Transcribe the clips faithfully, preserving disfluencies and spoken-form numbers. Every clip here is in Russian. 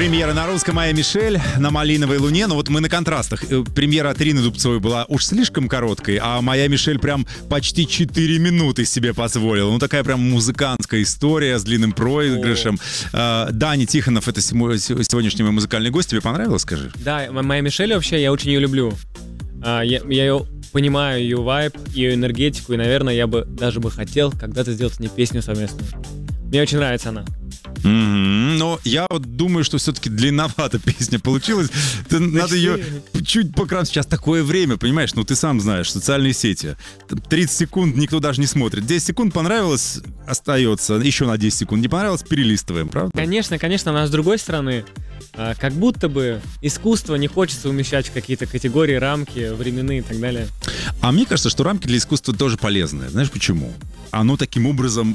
Премьера на русском «Моя Мишель» на «Малиновой луне». Но вот мы на контрастах. Премьера от Ирины Дубцовой была уж слишком короткой, а «Моя Мишель» прям почти четыре минуты себе позволила. Ну, такая прям музыкантская история с длинным проигрышем. А, Даня Тихонов — это сегодняшний мой музыкальный гость. Тебе понравилось, скажи? Да, «Моя Мишель» вообще, я очень ее люблю. А, я, я ее понимаю, ее вайб, ее энергетику, и, наверное, я бы даже бы хотел когда-то сделать с ней песню совместную. Мне очень нравится она. Mm-hmm. Но я вот думаю, что все-таки длинновато песня получилась. Ты, надо ее чуть покрасить. Сейчас такое время, понимаешь? Ну, ты сам знаешь, социальные сети. тридцать секунд никто даже не смотрит. десять секунд понравилось, остается. Еще на десять секунд не понравилось, перелистываем, правда? Конечно, конечно, но с другой стороны, как будто бы искусство не хочется умещать в какие-то категории, рамки, временные и так далее. А мне кажется, что рамки для искусства тоже полезны. Знаешь почему? Оно таким образом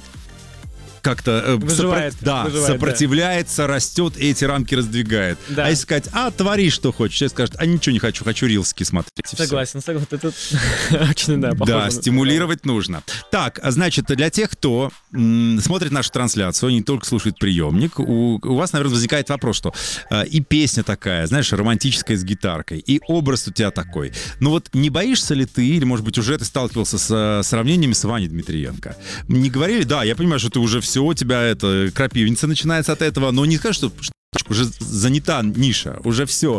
как-то э, выживает, сопро... да, выживает, сопротивляется, да. Растет и эти рамки раздвигает. Да. А если сказать, а твори, что хочешь, человек скажет, а ничего не хочу, хочу рилски смотреть. Согласен, согласен. Это очень, да, похоже. Да, стимулировать нужно. Так, значит, для тех, кто м- смотрит нашу трансляцию, не только слушает приемник, у, у вас, наверное, возникает вопрос, что э, и песня такая, знаешь, романтическая с гитаркой, и образ у тебя такой. Ну вот не боишься ли ты, или, может быть, уже ты сталкивался с э, сравнениями с Ваней Дмитриенко? Не говорили, да, я понимаю, что ты уже все, у тебя это крапивница начинается от этого, но не скажешь, что уже занята ниша, уже все.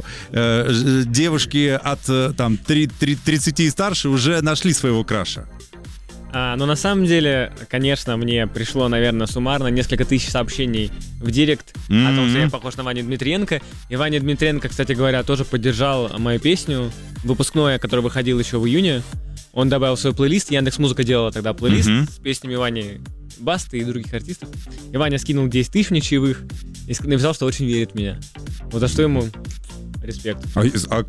Э, девушки от там тридцати и старше уже нашли своего краша. А, но на самом деле, конечно, мне пришло, наверное, суммарно несколько тысяч сообщений в директ mm-hmm. о том, что я похож на Ваню Дмитриенко. И Ваня Дмитриенко, кстати говоря, тоже поддержал мою песню выпускную, которая выходила еще в июне. Он добавил свой плейлист. Яндекс.Музыка делала тогда плейлист mm-hmm. с песнями Вани Басты и других артистов. И Ваня скинул десять тысяч мне чаевых и написал, что очень верит в меня. Вот за что ему респект. А, а,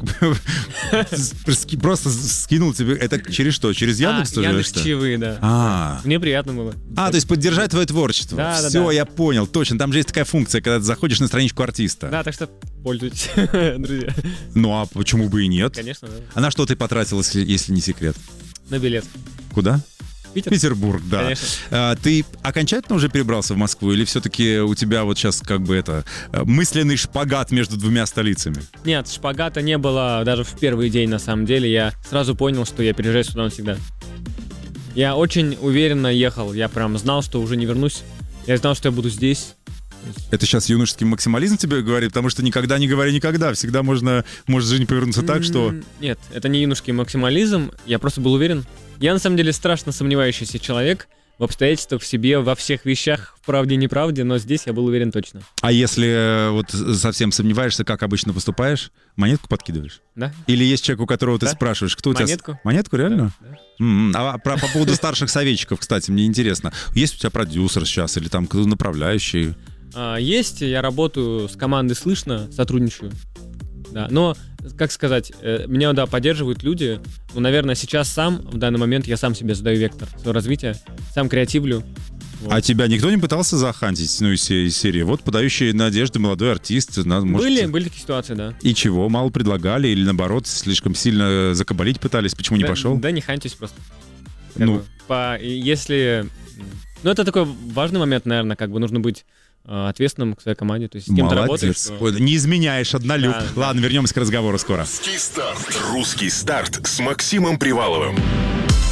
просто скинул тебе... Это через что? Через Яндекс? А, Яндекс чаевые, да. А. Мне приятно было. А, то есть поддержать твое творчество. Да, Все, да, да. Я понял, точно. Там же есть такая функция, когда ты заходишь на страничку артиста. Да, так что пользуйтесь, друзья. Ну, а почему бы и нет? Конечно, да. А на что ты потратил, если, если не секрет? На билет. Куда? Питер? Петербург, да. Конечно. А, ты окончательно уже перебрался в Москву, или все-таки у тебя вот сейчас как бы это мысленный шпагат между двумя столицами? Нет, шпагата не было даже в первый день, на самом деле. Я сразу понял, что я переезжаю сюда навсегда. Я очень уверенно ехал, я прям знал, что уже не вернусь. Я знал, что я буду здесь. Это сейчас юношеский максимализм тебе говорит? Потому что никогда не говори никогда. Всегда можно, может жизнь повернуться так, что... Нет, это не юношеский максимализм. Я просто был уверен. Я, на самом деле, страшно сомневающийся человек в обстоятельствах, в себе, во всех вещах, в правде и неправде, но здесь я был уверен точно. А если вот совсем сомневаешься, как обычно поступаешь? Монетку подкидываешь? Да. Или есть человек, у которого ты да. спрашиваешь, кто Монетку. у тебя... Монетку, реально? Да, да. Mm-hmm. А про, по поводу старших советчиков, кстати, мне интересно. Есть у тебя продюсер сейчас или там кто-то направляющий? А, есть, я работаю с командой «Слышно», сотрудничаю. Да, но, как сказать, э, меня, да, поддерживают люди. Ну, наверное, сейчас сам, в данный момент, я сам себе задаю вектор своего развития, сам креативлю. Вот. А тебя никто не пытался захантить, ну, из, из серии? Вот подающий надежды молодой артист. Надо, может... Были, были такие ситуации, да. И чего? Мало предлагали? Или, наоборот, слишком сильно закабалить пытались? Почему да, не пошел? Да не хантюсь просто. Как ну. бы, по, если... Ну, это такой важный момент, наверное, как бы нужно быть ответственным к своей команде, то есть с кем-то работаешь. Что... Не изменяешь, однолюб. Да, Ладно, да. Вернемся к разговору скоро. Русский старт. Русский старт с Максимом Приваловым.